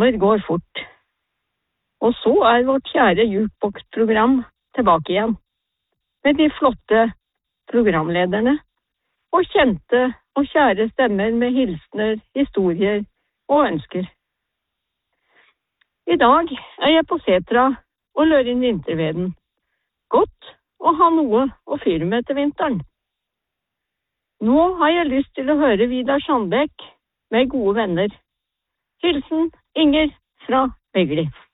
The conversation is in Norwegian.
Sommer går fort. Og så vårt kjære jukebox-program tilbake igjen, med de flotte programlederne, og kjente og kjære stemmer med hilsener, historier og ønsker. I dag jeg på Setra og lører inn vinterveden. Godt å ha noe å fyre med til vinteren. Nå har jeg lyst til å høre Vidar Sandbekk med Gode venner. Hilsen Inger fra Veggli.